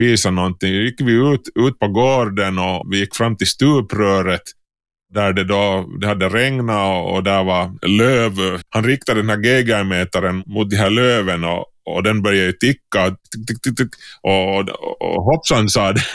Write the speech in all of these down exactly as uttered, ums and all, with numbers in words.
visa någonting. Gick vi ut, ut på gården och vi gick fram till stupröret där det då det hade regnat och där var löv. Han riktade den här Geigermätaren mot de här löven och, och den började ticka tick, tick, tick, tick, och, och, och hoppsan sa det.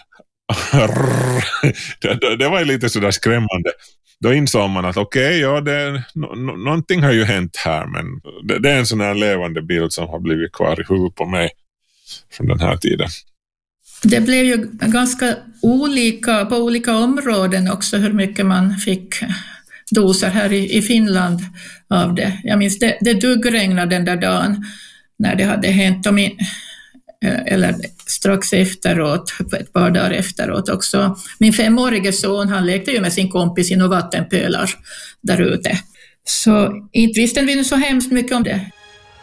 det. Det var ju lite sådär skrämmande. Då insåg man att okej, okay, ja, det, no, no, någonting har ju hänt här, men det, det är en sån här levande bild som har blivit kvar i huvudet på mig från den här tiden. Det blev ju ganska olika på olika områden också hur mycket man fick doser här i, i Finland av det. Jag minns det, det duggregnade den där dagen när det hade hänt, om i, eller strax efteråt, ett par dagar efteråt också. Min femårige son, han lekte ju med sin kompis i några vattenpölar där ute. Så inte visste vi så hemskt mycket om det.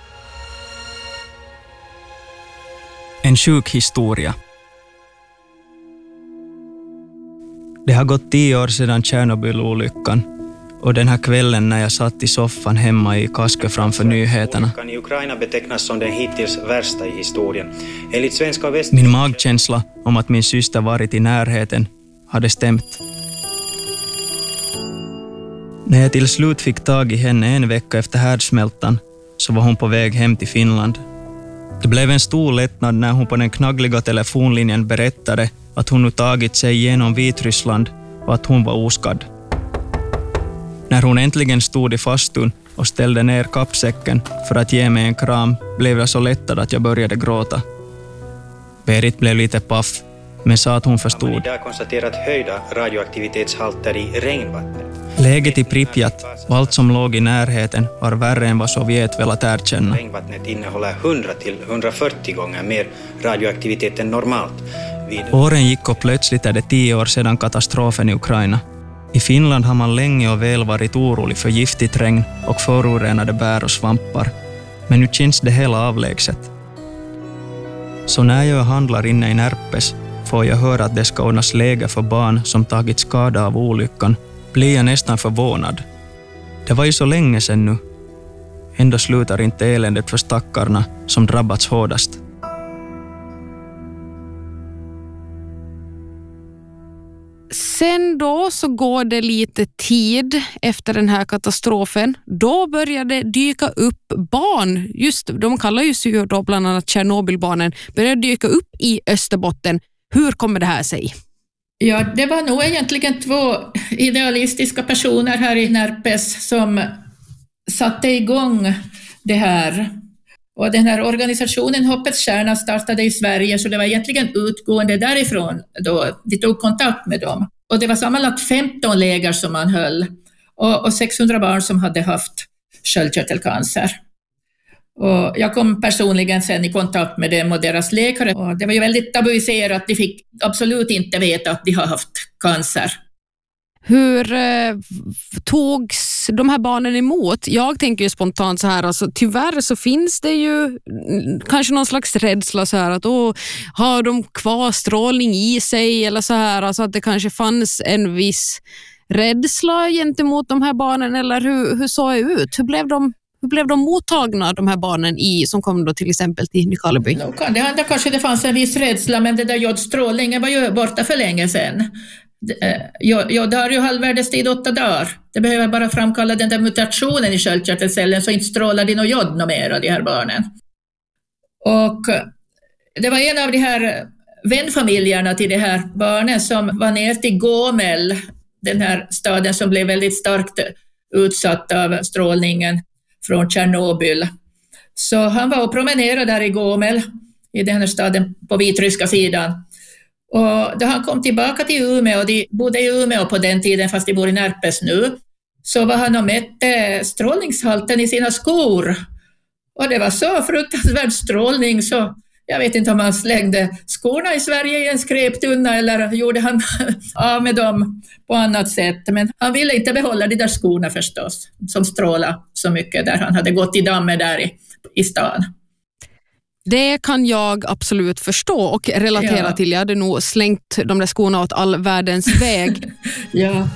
En sjuk historia. Det har gått tio år sedan Tjernobyl-olyckan och den här kvällen när jag satt i soffan hemma i Kaskö framför nyheterna. Olyckan i Ukraina betecknas som den hittills värsta i historien. Enligt svenska väst... Min magkänsla om att min syster varit i närheten hade stämt. När jag till slut fick tag i henne en vecka efter härdsmältan så var hon på väg hem till Finland. Det blev en stor lättnad när hon på den knaggliga telefonlinjen berättade att hon nu tagit sig igenom Vitryssland och att hon var oskadd. När hon äntligen stod i fastun och ställde ner kappsäcken för att ge mig en kram blev jag så lättad att jag började gråta. Berit blev lite paff, men sa att hon förstod. Man idag konstaterat höjda radioaktivitetshalter i regnvattnet. Läget i Pripyat och allt som låg i närheten var värre än vad Sovjet velat erkänna. Regnvattnet innehåller hundra till hundrafyrtio gånger mer radioaktivitet än normalt. Vid... Åren gick och plötsligt är det tio år sedan katastrofen i Ukraina. I Finland har man länge och väl varit orolig för giftigt regn och förorenade bär och svampar. Men nu känns det hela avlägset. Så när jag handlar inne i Närpes får jag höra att det ska ordnas läger för barn som tagit skada av olyckan, blir jag nästan förvånad. Det var ju så länge sedan nu. Ändå slutar inte eländet för stackarna som drabbats hårdast. Sen då så går det lite tid efter den här katastrofen. Då började dyka upp barn, just de kallar ju sig då bland annat Tjernobylbarnen, började dyka upp i Österbotten. Hur kommer det här sig? Ja, det var nog egentligen två idealistiska personer här i Närpes som satte igång det här. Och den här organisationen Hoppets Stjärna startade i Sverige, så det var egentligen utgående därifrån då de tog kontakt med dem. Och det var sammanlagt femton läger som man höll och, och sexhundra barn som hade haft sköldkörtelcancer. Och jag kom personligen sen i kontakt med dem och deras läkare. Och det var ju väldigt tabuiserat, de fick absolut inte veta att de har haft cancer. Hur eh, togs de här barnen emot? Jag tänker ju spontant så här, alltså, tyvärr så finns det ju kanske någon slags rädsla så här att åh, har de kvar strålning i sig eller så här, alltså att det kanske fanns en viss rädsla gentemot de här barnen, eller hur, hur såg det ut? Hur blev de Hur blev de mottagna, de här barnen i, som kom då till exempel till Nykarleby? No, det hade kanske det fanns en viss rädsla, men det där jodstrålningen var ju borta för länge sedan. Jod har ju halvvärdestid åtta dagar. Det behöver bara framkalla den där mutationen i sköldkörtelcellen så inte strålar det något jod mer av de här barnen. Och det var en av de här vänfamiljerna till de här barnen som var ner till Gomel, den här staden som blev väldigt starkt utsatt av strålningen från Tjernobyl. Så han var och promenerade där i Gomel, i den här staden på vitryska sidan. Och då han kom tillbaka till Umeå, och de bodde i Umeå på den tiden fast de bor i Närpes nu, så var han och mätte strålningshalten i sina skor. Och det var så fruktansvärd strålning så jag vet inte om han slängde skorna i Sverige i en skräptunna eller gjorde han av med dem på annat sätt. Men han ville inte behålla de där skorna förstås, som strålade så mycket där han hade gått i dammen där i, i stan. Det kan jag absolut förstå och relatera ja. till. Jag hade nog slängt de där skorna åt all världens väg. Ja.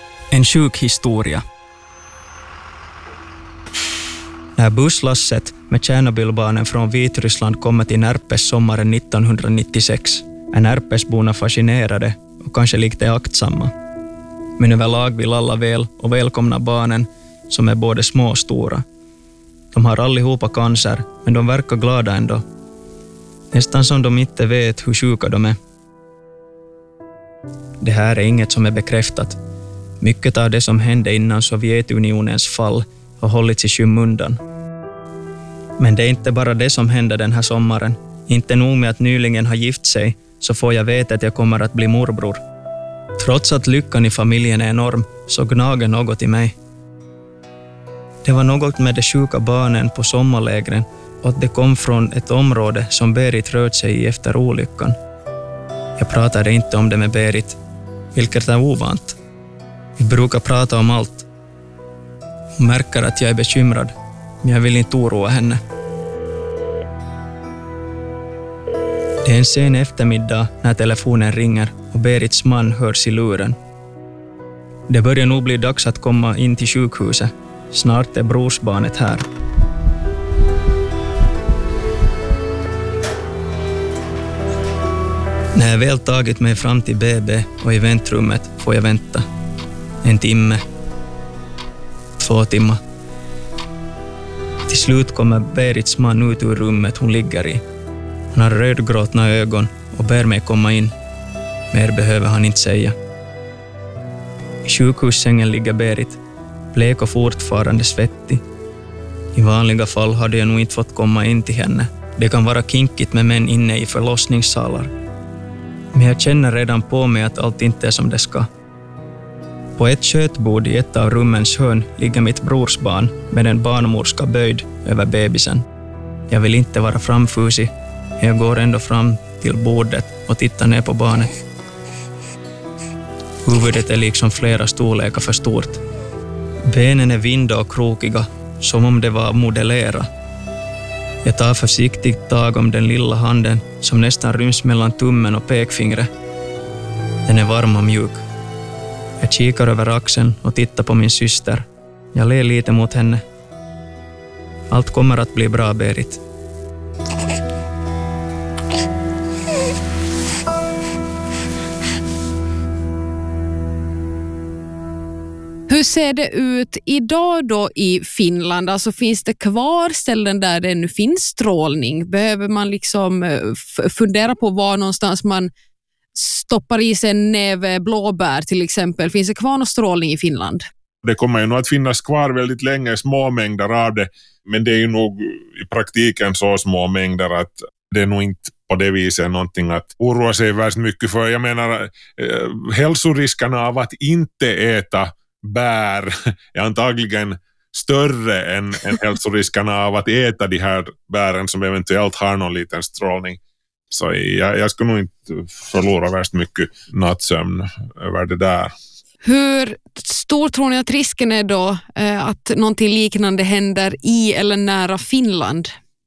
En sjuk historia. När busslasset med Tjernobylbarnen från Vitryssland kommer till Närpes sommaren nittonhundranittiosex är Närpesborna fascinerade och kanske lite aktsamma. Men överlag vill alla väl och välkomna barnen som är både små och stora. De har allihopa cancer, men de verkar glada ändå. Nästan som de inte vet hur sjuka de är. Det här är inget som är bekräftat. Mycket av det som hände innan Sovjetunionens fall har hållits i skymundan. Men det är inte bara det som hände den här sommaren. Inte nog med att nyligen har gift sig så får jag veta att jag kommer att bli morbror. Trots att lyckan i familjen är enorm så gnager något i mig. Det var något med de sjuka barnen på sommarlägren och att det kom från ett område som Berit rört sig i efter olyckan. Jag pratade inte om det med Berit, vilket är ovant. Vi brukar prata om allt. Hon märker att jag är bekymrad, men jag vill inte oroa henne. Det är en sen eftermiddag när telefonen ringer och Berits man hörs i luren. Det börjar nog bli dags att komma in till sjukhuset. Snart är brorsbarnet här. När jag väl tagit mig fram till B B och i väntrummet får jag vänta. En timme. Två timmar. Till slut kommer Berits man ut ur rummet hon ligger i. Han har rödgråtna ögon och ber mig komma in. Mer behöver han inte säga. I sjukhussängen ligger Berit, blek och fortfarande svettig. I vanliga fall hade jag nog inte fått komma in till henne. Det kan vara kinkigt med män inne i förlossningssalar. Men jag känner redan på mig att allt inte är som det ska. På ett kötbord i ett av rummens hörn ligger mitt brorsbarn med en barnmorska böjd över bebisen. Jag vill inte vara framfusig. Jag går ändå fram till bordet och tittar ner på barnet. Huvudet är liksom flera storlekar för stort. Benen är vinda och krokiga, som om det var modellera. Jag tar försiktigt tag om den lilla handen som nästan ryms mellan tummen och pekfingret. Den är varm och mjuk. Jag kikar över axeln och tittar på min syster. Jag ler lite mot henne. Allt kommer att bli bra, Berit. Hur ser det ut idag då i Finland? Alltså finns det kvar ställen där det nu finns strålning? Behöver man liksom f- fundera på var någonstans man stoppar i sig en näve blåbär till exempel? Finns det kvar någon strålning i Finland? Det kommer ju nog att finnas kvar väldigt länge, små mängder av det. Men det är ju nog i praktiken så små mängder att det är nog inte på det viset någonting att oroa sig väldigt mycket för. Jag menar, eh, hälsoriskerna av att inte äta bär är antagligen större än, än hälsoriskerna av att äta de här bären som eventuellt har någon liten strålning. Så jag, jag ska nog inte förlora värst mycket nattsömn över det där. Hur stor tror ni att risken är då eh, att någonting liknande händer i eller nära Finland?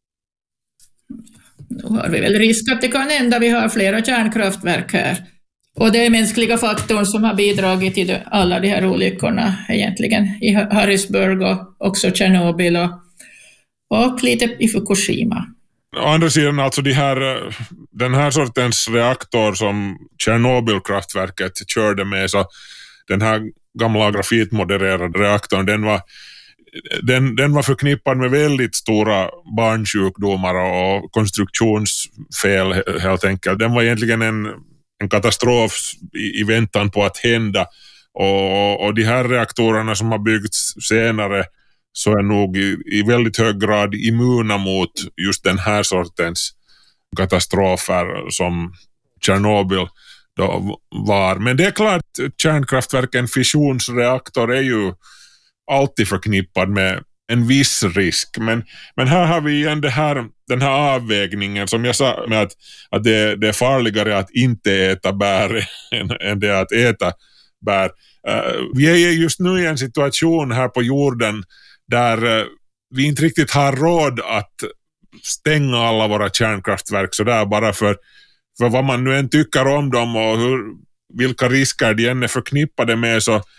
Då har vi väl risk att det kan hända. Vi har flera kärnkraftverk här. Och det är mänskliga faktorn som har bidragit till alla de här olyckorna egentligen. I Harrisburg och också Tjernobyl och, och lite i Fukushima. Å andra sidan, alltså de här, den här sortens reaktor som Tjernobylkraftverket körde med, så den här gamla grafitmodererade reaktorn, den var, den, den var förknippad med väldigt stora barnsjukdomar och konstruktionsfel helt enkelt. Den var egentligen en en katastrof i, i väntan på att hända. Och, och de här reaktorerna som har byggts senare så är nog i, i väldigt hög grad immuna mot just den här sortens katastrofer som Tjernobyl då var. Men det är klart, kärnkraftverk, en fissionsreaktor är ju alltid förknippad med en viss risk. Men, men här har vi igen det här, den här avvägningen som jag sa med att, att det, det är farligare att inte äta bär än, än det att äta bär. Uh, vi är just nu i en situation här på jorden där uh, vi inte riktigt har råd att stänga alla våra kärnkraftverk så där bara för, för vad man nu än tycker om dem och hur, vilka risker de än är förknippade med, så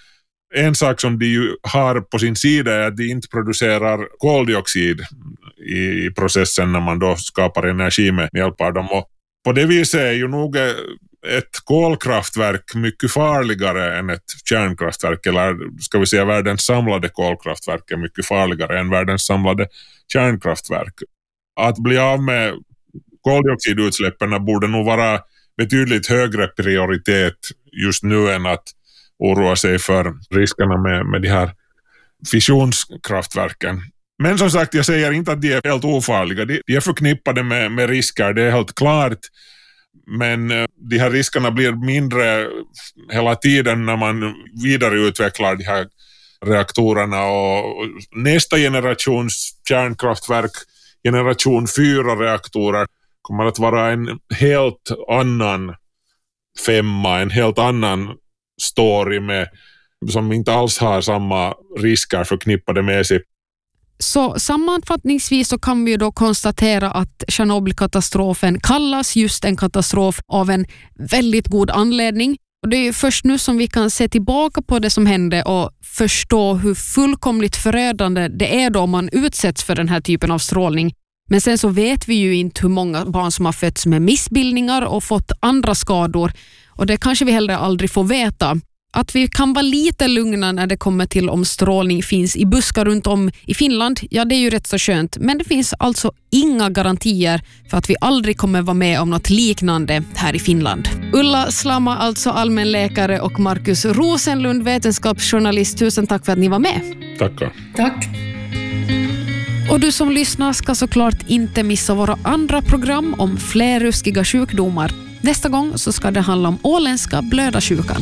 En sak som de ju har på sin sida är att de inte producerar koldioxid i processen när man då skapar energi med hjälp av dem. Och på det viset är ju nog ett kolkraftverk mycket farligare än ett kärnkraftverk, eller ska vi säga världens samlade kolkraftverk är mycket farligare än världens samlade kärnkraftverk. Att bli av med koldioxidutsläppen borde nog vara betydligt högre prioritet just nu än att oroa sig för riskerna med, med de här fissionskraftverken. Men som sagt, jag säger inte att de är helt ofarliga. De, de är förknippade med, med risker, det är helt klart. Men de här riskerna blir mindre hela tiden när man vidareutvecklar de här reaktorerna. Och nästa generations kärnkraftverk, generation fyra reaktorer, kommer att vara en helt annan femma, en helt annan story med, som inte alls har samma risker förknippade med sig. Så sammanfattningsvis så kan vi ju då konstatera att Tjernobylkatastrofen kallas just en katastrof av en väldigt god anledning. Och det är ju först nu som vi kan se tillbaka på det som hände och förstå hur fullkomligt förödande det är då om man utsätts för den här typen av strålning. Men sen så vet vi ju inte hur många barn som har fötts med missbildningar och fått andra skador. Och det kanske vi heller aldrig får veta. Att vi kan vara lite lugna när det kommer till om strålning finns i buskar runt om i Finland, ja det är ju rätt så skönt. Men det finns alltså inga garantier för att vi aldrig kommer vara med om något liknande här i Finland. Ulla Slamma, alltså allmänläkare, och Markus Rosenlund, vetenskapsjournalist, tusen tack för att ni var med. Tackar. Tack. Och du som lyssnar ska såklart inte missa våra andra program om flerruskiga sjukdomar. Nästa gång så ska det handla om åländska blödarsjukan.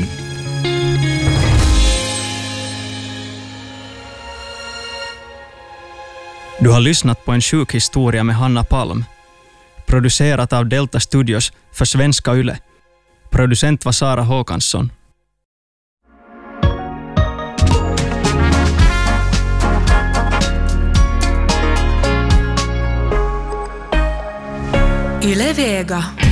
Du har lyssnat på en sjukhistoria med Hanna Palm. Producerat av Delta Studios för Svenska Yle. Producent var Sara Håkansson. Yle Vega.